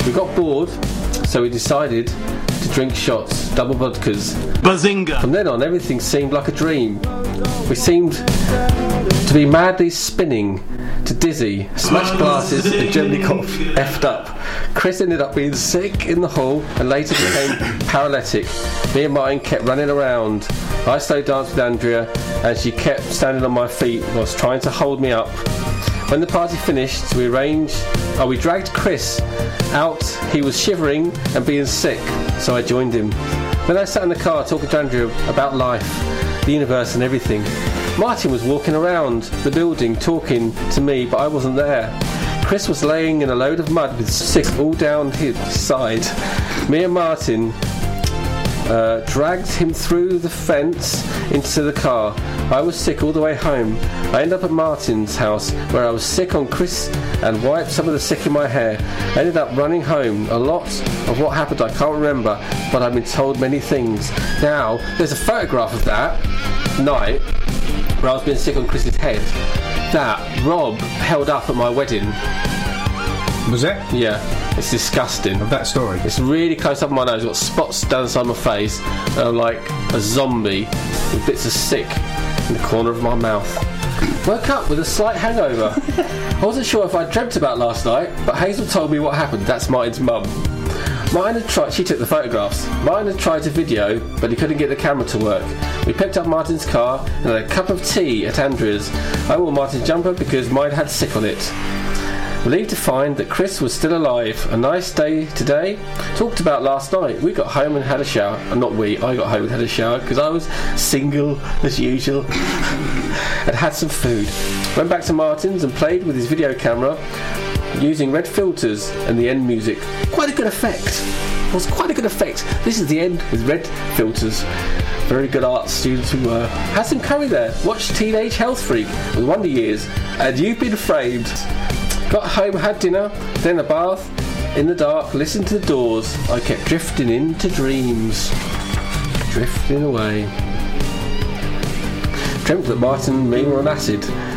We got bored, so we decided to drink shots, double vodkas. Bazinga! From then on, everything seemed like a dream. We seemed to be madly spinning, to dizzy, smashed glasses, and generally got effed up. Chris ended up being sick in the hall and later became paralytic. Me and Martin kept running around. I slow danced with Andrea and she kept standing on my feet whilst trying to hold me up. When the party finished, we dragged Chris out. He was shivering and being sick, so I joined him. Then I sat in the car talking to Andrea about life, the universe and everything. Martin was walking around the building talking to me, but I wasn't there. Chris was laying in a load of mud with sick all down his side. Me and Martin dragged him through the fence into the car. I was sick all the way home. I ended up at Martin's house where I was sick on Chris and wiped some of the sick in my hair. I ended up running home. A lot of what happened I can't remember, but I've been told many things. Now, there's a photograph of that night where I was being sick on Chris's head that Rob held up at my wedding. Was it? Yeah. It's disgusting. Of that story? It's really close up my nose. I've got spots down the side of my face. And I'm like a zombie with bits of sick in the corner of my mouth. Woke up with a slight hangover. I wasn't sure if I dreamt about last night, but Hazel told me what happened. That's Martin's mum. Martin had tried, she took the photographs. Martin had tried to video, but he couldn't get the camera to work. We picked up Martin's car and had a cup of tea at Andrea's. I wore Martin's jumper because mine had sick on it. Relieved to find that Chris was still alive. A nice day today. Talked about last night. We got home and had a shower. Not we, I got home and had a shower because I was single as usual. And had some food. Went back to Martin's and played with his video camera using red filters and the end music. Quite a good effect. It was quite a good effect. This is the end with red filters. Very good art students we were. Had some curry there. Watched Teenage Health Freak with Wonder Years. And You've Been Framed. Got home, had dinner, then a bath, in the dark, listened to the Doors. I kept drifting into dreams. Drifting away. Dreamt that Martin and me were on acid.